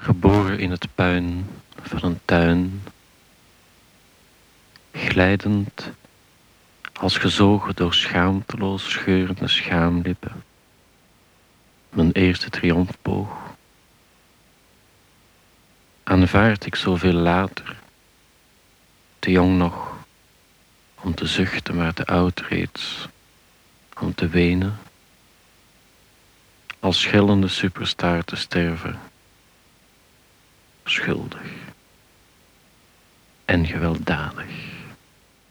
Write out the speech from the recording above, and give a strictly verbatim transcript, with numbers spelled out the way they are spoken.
Geboren in het puin van een tuin, glijdend als gezogen door schaamteloos scheurende schaamlippen. Mijn eerste triomfboog. Aanvaard ik zoveel later, te jong nog, om te zuchten, maar te oud reeds, om te wenen, als schillende superstar te sterven, schuldig en gewelddadig.